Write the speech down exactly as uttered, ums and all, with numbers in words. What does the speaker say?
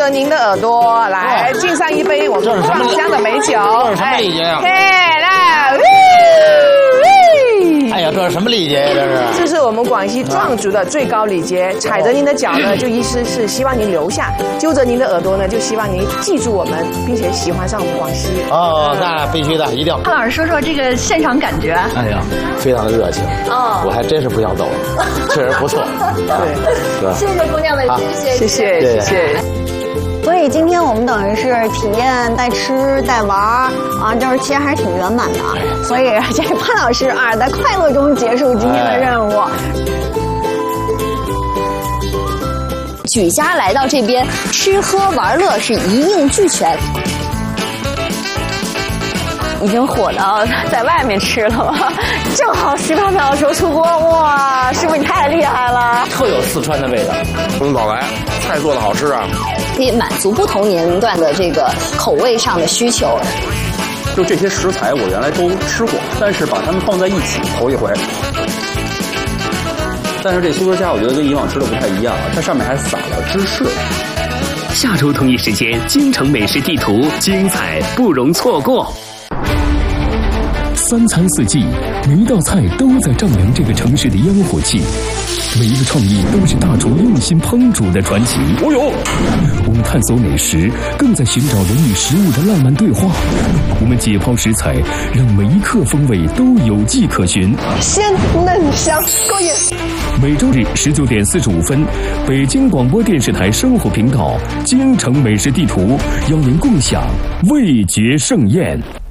着您的耳朵来敬上一杯我们广江的美酒。 这是什么礼节呀？ 哎，来， 哎呀，这是什么礼节呀？这是？ 这是我们广西壮族的最高礼节。踩着您的脚呢，就意思是希望您留下；揪着您的耳朵呢，就希望您记住我们，并且喜欢上我们广西。 哦，那必须的，一定。 潘老师说说这个现场感觉。 哎呀，非常的热情。哦，我还真是不想走了，确实不错。对， 谢谢姑娘的谢谢，谢谢，谢谢。 所以今天我们等于是体验带吃带玩啊，就是其实还是挺圆满的。所以这个潘老师啊，在快乐中结束今天的任务。 举家来到这边，吃喝玩乐是一应俱全。 已经火到在外面吃了吗？正好十八秒的时候出锅，哇！师傅你太厉害了， 特有四川的味道。 从早来，菜做的好吃啊， 可以满足不同年龄段的这个口味上的需求。 就这些食材我原来都吃过，但是把它们放在一起头一回。但是这酥皮虾我觉得跟以往吃的不太一样啊，它上面还撒了芝士。 下周同一时间，京城美食地图精彩不容错过。三餐四季，每一道菜都在丈量这个城市的烟火气，每一个创意都是大厨用心烹煮的传奇。 哦呦， 我们探索美食，更在寻找人与食物的浪漫对话。我们解剖食材，让每一刻风味都有迹可循， 鲜嫩香，过瘾。 每周日十九点四十五分，北京广播电视台生活频道《京城美食地图》邀您共享味觉盛宴。